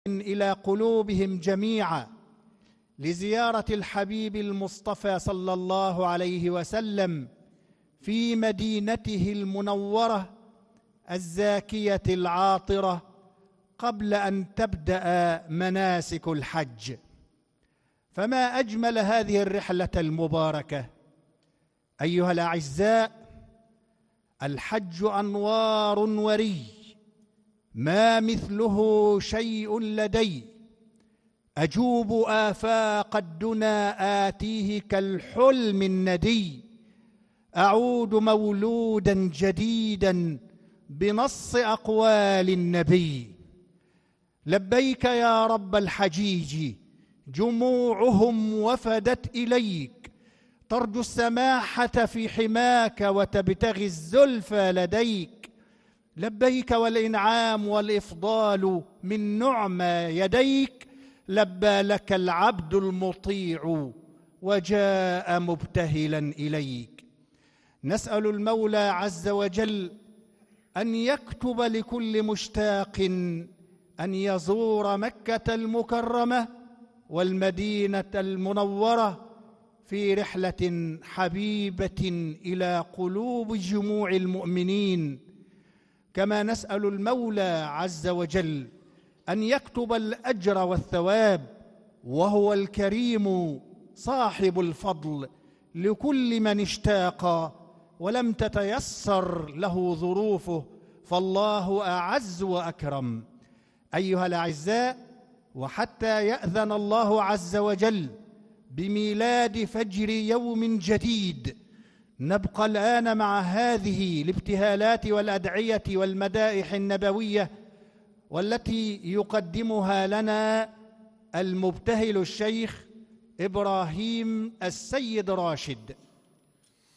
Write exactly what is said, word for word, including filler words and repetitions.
إلى قلوبهم جميعا لزيارة الحبيب المصطفى صلى الله عليه وسلم في مدينته المنورة الزاكية العاطرة قبل أن تبدأ مناسك الحج. فما أجمل هذه الرحلة المباركة أيها الأعزاء. الحج أنوار وري ما مثله شيء لدي، أجوب آفاق الدنا آتيه كالحلم الندي، أعود مولودا جديدا بنص أقوال النبي. لبيك يا رب الحجيج جموعهم وفدت إليك، ترجو السماحة في حماك وتبتغي الزلفى لديك. لبيك والإنعام والإفضال من نعمى يديك، لبى لك العبد المطيع وجاء مبتهلا إليك. نسأل المولى عز وجل أن يكتب لكل مشتاق أن يزور مكة المكرمة والمدينة المنورة في رحلة حبيبة إلى قلوب جموع المؤمنين. كما نسأل المولى عز وجل أن يكتب الأجر والثواب، وهو الكريم صاحب الفضل، لكل من اشتاق ولم تتيسر له ظروفه، فالله أعز وأكرم. أيها الأعزاء، وحتى يأذن الله عز وجل بميلاد فجر يوم جديد، نبقى الآن مع هذه الابتهالات والأدعية والمدائح النبوية والتي يقدمها لنا المبتهل الشيخ إبراهيم السيد راشد.